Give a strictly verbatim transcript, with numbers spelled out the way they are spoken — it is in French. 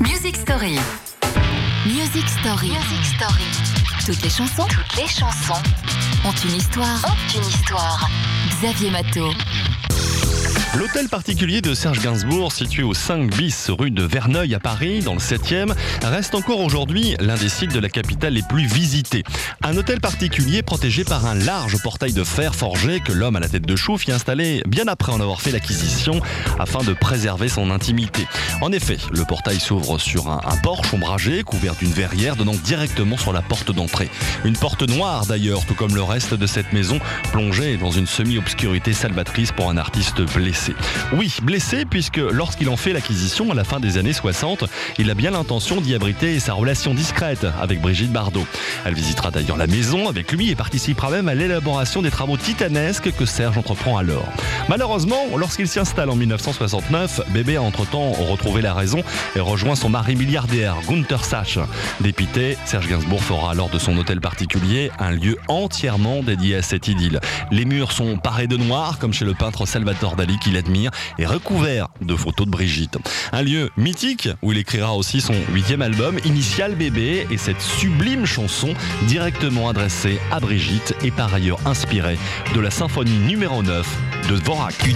Music Story. Music Story. Music Story. Toutes les chansons. Toutes les chansons ont une histoire. Ont une histoire. Xavier Matteau. L'hôtel particulier de Serge Gainsbourg, situé au cinq bis rue de Verneuil à Paris, dans le septième, reste encore aujourd'hui l'un des sites de la capitale les plus visités. Un hôtel particulier protégé par un large portail de fer forgé que l'homme à la tête de chouf y a installé bien après en avoir fait l'acquisition, afin de préserver son intimité. En effet, le portail s'ouvre sur un, un porche ombragé couvert d'une verrière donnant directement sur la porte d'entrée. Une porte noire d'ailleurs, tout comme le reste de cette maison, plongée dans une semi-obscurité salvatrice pour un artiste blessé. Oui, blessé puisque lorsqu'il en fait l'acquisition à la fin des années soixante, il a bien l'intention d'y abriter sa relation discrète avec Brigitte Bardot. Elle visitera d'ailleurs la maison avec lui et participera même à l'élaboration des travaux titanesques que Serge entreprend alors. Malheureusement, lorsqu'il s'y installe en dix-neuf cent soixante-neuf, Bébé a entre-temps retrouvé la raison et rejoint son mari milliardaire, Günther Sachs. Dépité, Serge Gainsbourg fera alors de son hôtel particulier un lieu entièrement dédié à cette idylle. Les murs sont parés de noir, comme chez le peintre Salvatore Dali qui l'admire, et recouvert de photos de Brigitte. Un lieu mythique où il écrira aussi son huitième album, Initial Bébé, et cette sublime chanson directement adressée à Brigitte et par ailleurs inspirée de la symphonie numéro neuf de Dvorak.